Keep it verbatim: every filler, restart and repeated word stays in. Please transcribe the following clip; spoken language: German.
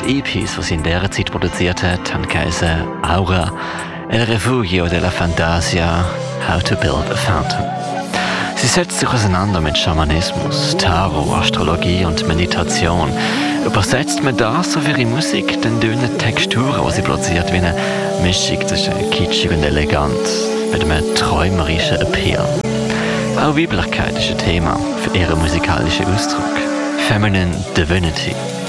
Die E Ps, die sie in dieser Zeit produziert hat, haben geheißen Aura, El Refugio della Fantasia, How to Build a Fountain. Sie setzt sich auseinander mit Schamanismus, Tarot, Astrologie und Meditation. Übersetzt man das auf ihre Musik, dann tönen Texturen, die sie produziert, wie eine Mischung zwischen kitschig und elegant, mit einem träumerischen Appeal. Auch Weiblichkeit ist ein Thema für ihren musikalischen Ausdruck. Feminine Divinity.